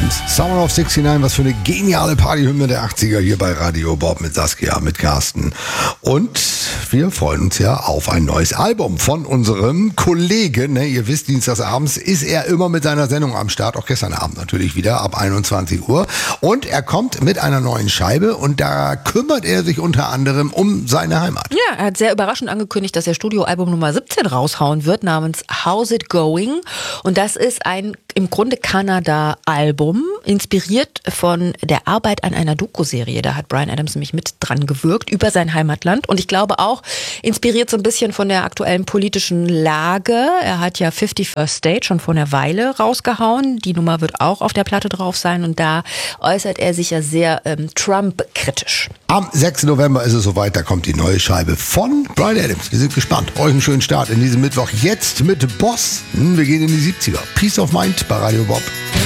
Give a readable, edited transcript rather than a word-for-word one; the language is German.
Adams. Summer of 69, was für eine geniale Partyhymne der 80er hier bei Radio Bob mit Saskia, mit Carsten. Und wir freuen uns ja auf ein neues Album von unserem Kollegen. Ne? Ihr wisst, dienstagsabends ist er immer mit seiner Sendung am Start. Auch gestern Abend natürlich wieder ab 21 Uhr. Und er kommt mit einer neuen Scheibe und da kümmert er sich unter anderem um seine Heimat. Ja, er hat sehr überraschend angekündigt, dass er Studioalbum Nummer 17 raushauen wird, namens How's It Going? Und das ist ein im Grunde Kanada-Album, inspiriert von der Arbeit an einer Doku-Serie. Da hat Bryan Adams nämlich mit dran gewirkt über sein Heimatland. Und ich glaube auch, inspiriert so ein bisschen von der aktuellen politischen Lage. Er hat ja 51st State schon vor einer Weile rausgehauen. Die Nummer wird auch auf der Platte drauf sein. Und da äußert er sich ja sehr Trump-kritisch. Am 6. November ist es soweit, da kommt die neue Scheibe von Bryan Adams. Wir sind gespannt. Euch einen schönen Start in diesem Mittwoch. Jetzt mit Boss. Wir gehen in die 70er. Peace of Mind bei Radio Bob.